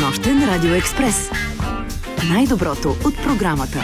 Нощен Радио Експрес. Най-доброто от програмата.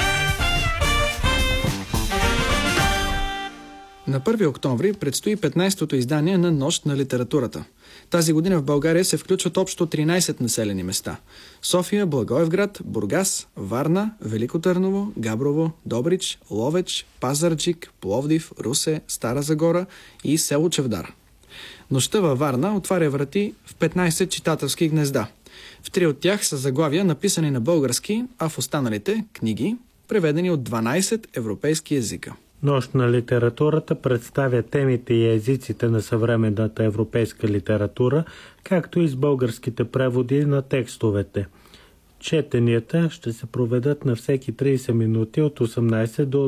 На 1 октомври предстои 15-то издание на Нощ на литературата. Тази година в България се включват общо 13 населени места. София, Благоевград, Бургас, Варна, Велико Търново, Габрово, Добрич, Ловеч, Пазарджик, Пловдив, Русе, Стара Загора и село Чавдар. Нощта във Варна отваря врати в 15 читателски гнезда. В 3 от тях са заглавия написани на български, а в останалите книги, преведени от 12 европейски езика. Нощ на литературата представя темите и езиците на съвременната европейска литература, както и с българските преводи на текстовете. Четенията ще се проведат на всеки 30 минути от 18 до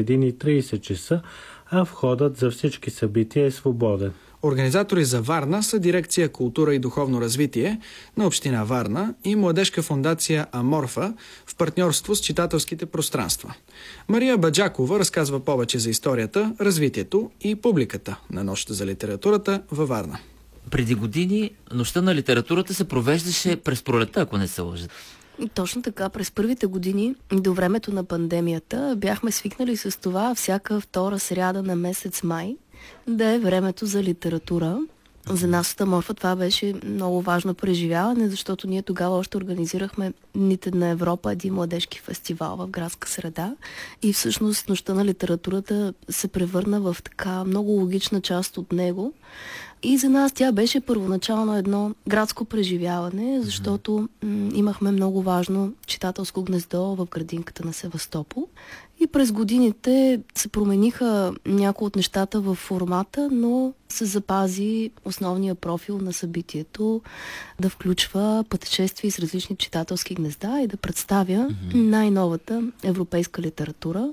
21:30 часа, а входът за всички събития е свободен. Организатори за Варна са дирекция Култура и духовно развитие на община Варна и младежка фондация Аморфа в партньорство с читателските пространства. Мария Баджакова разказва повече за историята, развитието и публиката на Нощта за литературата във Варна. Преди години Нощта на литературата се провеждаше през пролета, ако не се лъжа. Точно така, през първите години, до времето на пандемията, бяхме свикнали с това всяка втора сряда на месец май да е времето за литература. За нас от Аморфа това беше много важно преживяване, защото ние тогава още организирахме Дните на Европа, един младежки фестивал в градска среда и всъщност Нощта на литературата се превърна в така много логична част от него. И за нас тя беше първоначално едно градско преживяване, защото имахме много важно читателско гнездо в градинката на Севастопол. И през годините се промениха някои от нещата в формата, но се запази основния профил на събитието да включва пътешествия с различни читателски гнезда и да представя най-новата европейска литература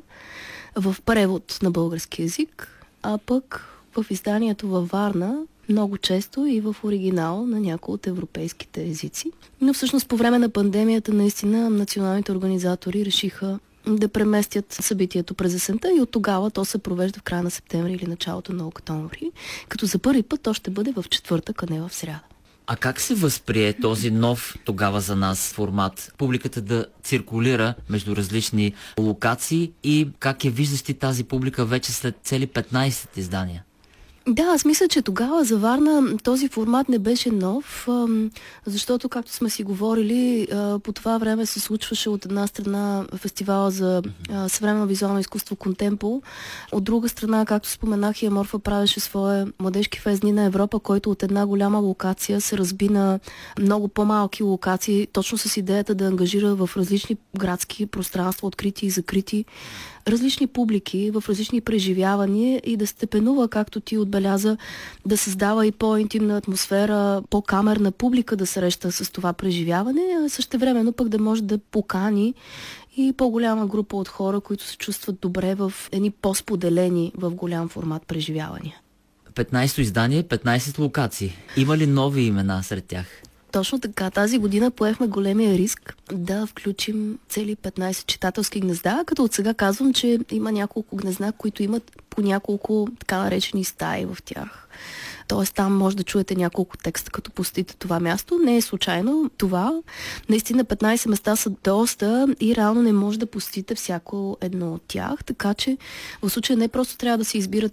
в превод на български език, а пък в изданието във Варна много често и в оригинал на някои от европейските езици. Но всъщност по време на пандемията наистина националните организатори решиха да преместят събитието през есента и от тогава то се провежда в края на септември или началото на октомври, като за първи път то ще бъде в четвъртък, а не в сряда. А как се възприе този нов тогава за нас формат? Публиката да циркулира между различни локации и как я виждаш ти тази публика вече след цели 15 издания? Да, аз мисля, че тогава за Варна този формат не беше нов, защото, както сме си говорили, по това време се случваше от една страна фестивала за съвременно визуално изкуство Контемпо, от друга страна, както споменах, и Аморфа правеше своя младежки фест Дни на Европа, който от една голяма локация се разби на много по-малки локации, точно с идеята да ангажира в различни градски пространства, открити и закрити, различни публики, в различни преживявания и да степенува, както ти отбеляза, да създава и по-интимна атмосфера, по-камерна публика да среща с това преживяване, а същевременно пък да може да покани и по-голяма група от хора, които се чувстват добре в едни по-споделени в голям формат преживявания. 15-то издание, 15 локации. Има ли нови имена сред тях? Точно така. Тази година поехме големия риск да включим цели 15 читателски гнезда, като от сега казвам, че има няколко гнезда, които имат по няколко така наречени стаи в тях. Тоест там може да чуете няколко текста, като посетите това място. Не е случайно това. Наистина 15 места са доста и реално не може да посетите всяко едно от тях. Така че в случая не просто трябва да се избират